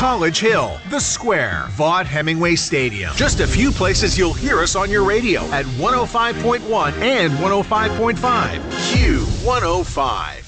College Hill, The Square, Vaught Hemingway Stadium. Just a few places you'll hear us on your radio at 105.1 and 105.5. Q105.